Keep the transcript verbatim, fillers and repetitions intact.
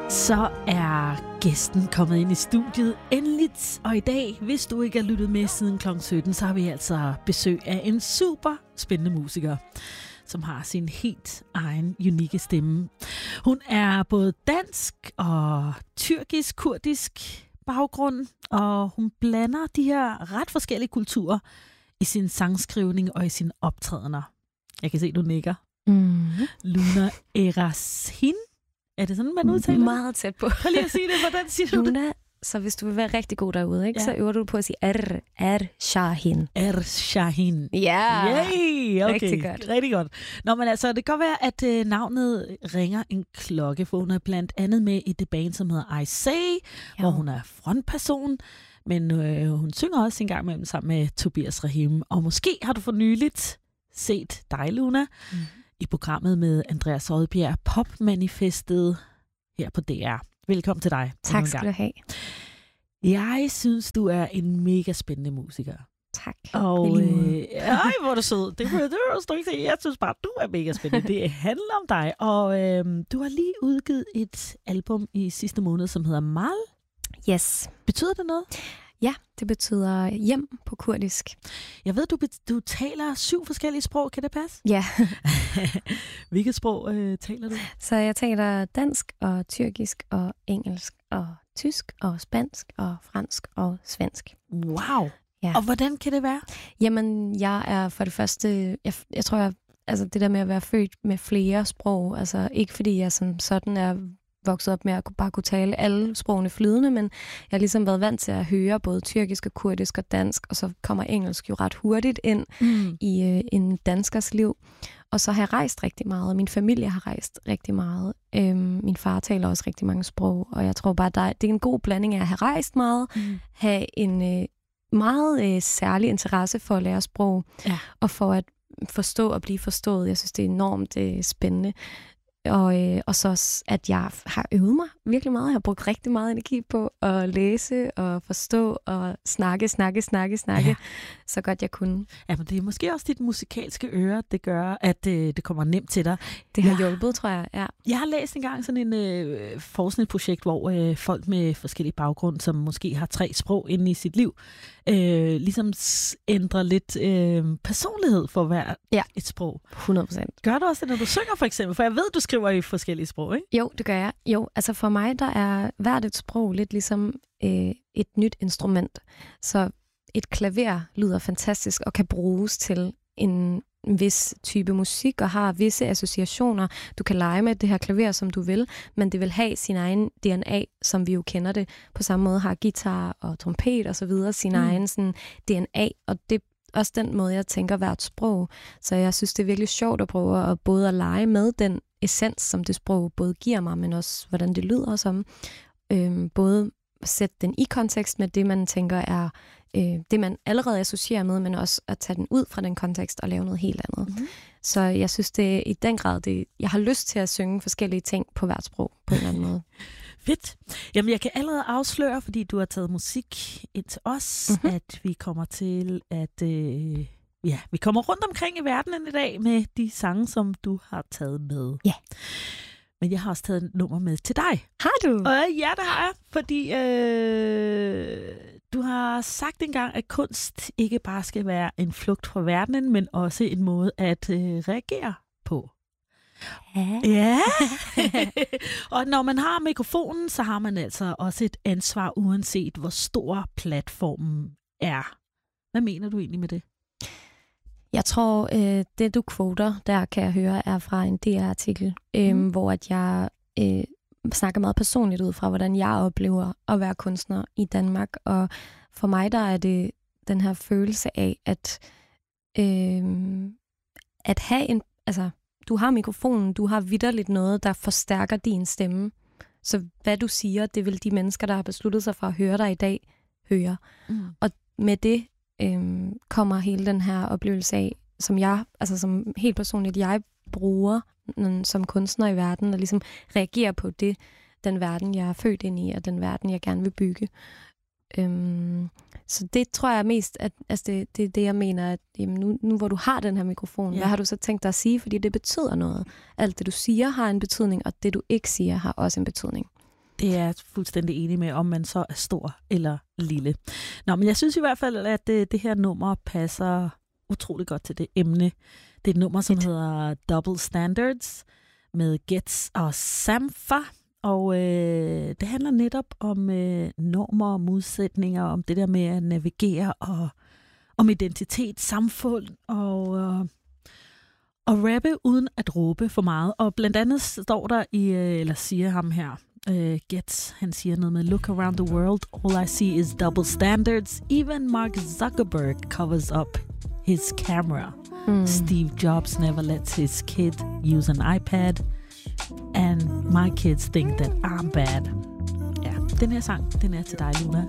Så er gæsten kommet ind i studiet endeligt, og i dag, hvis du ikke har lyttet med siden klokken sytten, så har vi altså besøg af en super spændende musiker, som har sin helt egen unikke stemme. Hun er både dansk og tyrkisk-kurdisk baggrund, og hun blander de her ret forskellige kulturer i sin sangskrivning og i sine optrædener. Jeg kan se, du nikker. Mm. Luna Erashin. Er det sådan, man udtaler? Meget tæt på. Prøv lige at sige det. Hvordan siger du det? Luna, så hvis du vil være rigtig god derude, ikke, Ja. så øver du på at sige R, R, Shahin. Erashin. Ja, Yay! Okay. rigtig godt. Rigtig godt. Nå, men altså, det kan godt være, at øh, navnet ringer en klokke, for hun er blandt andet med i det band, som hedder I Say, ja. hvor hun er frontperson. Men øh, hun synger også en gang imellem sammen med Tobias Rahim. Og måske har du for nyligt set dig, Luna, mm. i programmet med Andreas Odbjerg, Popmanifestet her på D R. Velkommen til dig. Tak skal du have. Jeg synes, du er en mega spændende musiker. Tak. Og øh, ej, hvor er du sød. Det var det ikke det. Jeg synes bare, du er mega spændende. Det handler om dig. Og øh, du har lige udgivet et album i sidste måned, som hedder Mal. Yes. Betyder det noget? Ja, det betyder hjem på kurdisk. Jeg ved, du, du taler syv forskellige sprog. Kan det passe? Ja. Hvilket sprog øh, taler du? Så jeg taler dansk og tyrkisk og engelsk og tysk og spansk og fransk og svensk. Wow. Ja. Og hvordan kan det være? Jamen, jeg er for det første, jeg, jeg tror, jeg, altså det der med at være født med flere sprog, altså ikke fordi jeg som sådan er vokset op med at bare kunne tale alle sprogene flydende, men jeg har ligesom været vant til at høre både tyrkisk og kurdisk og dansk, og så kommer engelsk jo ret hurtigt ind mm. i øh, en danskers liv. Og så har jeg rejst rigtig meget, og min familie har rejst rigtig meget. Øhm, min far taler også rigtig mange sprog, og jeg tror bare, der er, det er en god blanding af at have rejst meget, mm. have en øh, meget øh, særlig interesse for at lære sprog, ja. og for at forstå og blive forstået. Jeg synes, det er enormt øh, spændende. Og, øh, og så at jeg har øvet mig virkelig meget. Jeg har brugt rigtig meget energi på at læse og forstå og snakke, snakke, snakke, snakke, ja. så godt jeg kunne. Ja, men det er måske også dit musikalske øre, det gør, at øh, det kommer nemt til dig. Det har ja. hjulpet, tror jeg, ja. Jeg har læst engang sådan en øh, forskningsprojekt, hvor øh, folk med forskellige baggrund, som måske har tre sprog inde i sit liv, øh, ligesom ændrer lidt øh, personlighed for hver ja. et sprog. hundrede procent. Gør du også det, når du synger for eksempel? For jeg ved, du skriver i forskellige sprog, ikke? Jo, det gør jeg. Jo, altså for mig, der er hvert et sprog lidt ligesom øh, et nyt instrument. Så et klaver lyder fantastisk og kan bruges til en vis type musik og har visse associationer. Du kan lege med det her klaver, som du vil, men det vil have sin egen D N A, som vi jo kender det. På samme måde har guitar og trompet og så videre sin mm. egen sådan, D N A, og det er også den måde, jeg tænker hvert sprog. Så jeg synes, det er virkelig sjovt at prøve at både at lege med den essens, som det sprog både giver mig, men også hvordan det lyder som. Øhm, både sætte den i kontekst med det, man tænker er øh, det, man allerede associerer med, men også at tage den ud fra den kontekst og lave noget helt andet. Mm-hmm. Så jeg synes, det er i den grad, det, jeg har lyst til at synge forskellige ting på hvert sprog på en eller anden måde. Fedt. Jamen, jeg kan allerede afsløre, fordi du har taget musik ind til os, mm-hmm. at vi kommer til at... Øh, ja, vi kommer rundt omkring i verdenen i dag med de sange, som du har taget med. Ja. Men jeg har også taget et nummer med til dig. Har du? Og ja, det har jeg, fordi øh, du har sagt engang, at kunst ikke bare skal være en flugt fra verdenen, men også en måde at øh, reagere på. Ja. Ja. Og når man har mikrofonen, så har man altså også et ansvar, uanset hvor stor platformen er. Hvad mener du egentlig med det? Jeg tror, øh, det du quoter, der kan jeg høre, er fra en D R-artikel, øh, mm. hvor at jeg øh, snakker meget personligt ud fra, hvordan jeg oplever at være kunstner i Danmark. Og for mig, der er det den her følelse af, at, øh, at have en... Altså, du har mikrofonen, du har vitterligt noget, der forstærker din stemme. Så hvad du siger, det vil de mennesker, der har besluttet sig for at høre dig i dag, høre. Mm. Og med det øhm, kommer hele den her oplevelse af, som jeg, altså som helt personligt, jeg bruger som kunstner i verden, og ligesom reagerer på det, den verden, jeg er født ind i, og den verden, jeg gerne vil bygge. Øhm, så det tror jeg mest, at altså det, det er det, jeg mener, at jamen nu, nu hvor du har den her mikrofon, ja. Hvad har du så tænkt dig at sige? Fordi det betyder noget. Alt det, du siger, har en betydning, og det, du ikke siger, har også en betydning. Det er jeg fuldstændig enig med, om man så er stor eller lille. Nå, men jeg synes i hvert fald, at det, det her nummer passer utrolig godt til det emne. Det er et nummer, som hedder Double Standards med Ghetts og Sampha. Og øh, det handler netop om øh, normer og modsætninger, om det der med at navigere og om identitet, samfund og, øh, og rappe uden at råbe for meget. Og blandt andet står der i, øh, eller siger ham her, øh, Ghetts, han siger noget med, look around the world, all I see is double standards. Even Mark Zuckerberg covers up his camera. Mm. Steve Jobs never lets his kid use an iPad. And my kids think that I'm bad. Ja, den her sang, den er til dig, Luna.